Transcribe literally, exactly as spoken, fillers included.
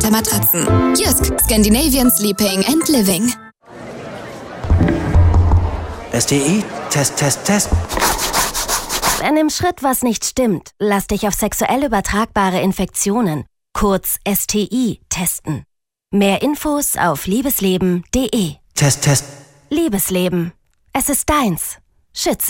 Matratzen. Jysk, Scandinavian Sleeping and Living. S T I, Test, Test, Test. Wenn im Schritt was nicht stimmt, lass dich auf sexuell übertragbare Infektionen, kurz S T I, testen. Mehr Infos auf liebesleben punkt de. Test, Test. Liebesleben. Es ist deins. Schütze